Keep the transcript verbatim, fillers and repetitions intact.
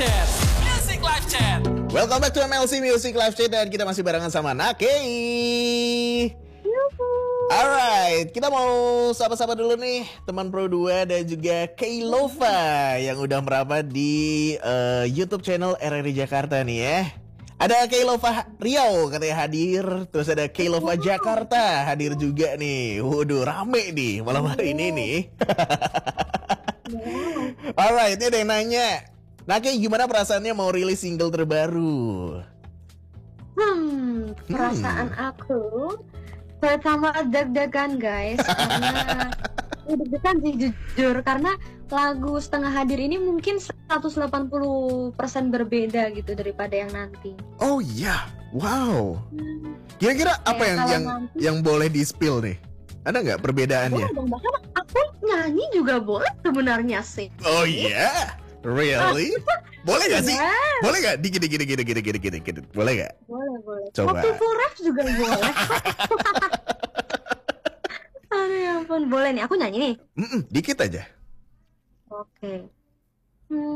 Chat. Music Live Chat. Welcome back to M L C Music Live Chat dan kita masih barengan sama Nakei. Alright, kita mau sapa-sapa dulu nih teman Pro dua dan juga Keilova yang udah merapat di uh, YouTube channel R R I Jakarta nih ya. Ada Keilova Riau katanya hadir, terus ada Keilova Jakarta hadir juga nih. Waduh, rame nih malam hari ini nih. Alright, ini ada yang nanya, Nakei gimana perasaannya mau rilis single terbaru? Hmm, perasaan hmm. aku pertama deg-degan guys, karena deg-degan sih jujur, karena lagu Setengah Hadir ini mungkin seratus delapan puluh persen berbeda gitu daripada yang nanti. Oh iya, wow. Kira-kira apa yang yang nanti, yang boleh di-spill nih? Ada nggak perbedaannya? Oh, bahkan aku nyanyi juga boleh sebenarnya sih. Oh iya, really? Boleh gak sih? Yes. Boleh gak? Dikit, dikit, dikit, dikit, dikit, dikit, dikit. Boleh gak? Boleh, boleh. Coba. Waktu full rap juga boleh. Aduh ya ampun, boleh nih. Aku nyanyi nih. Mm-mm, dikit aja. Oke.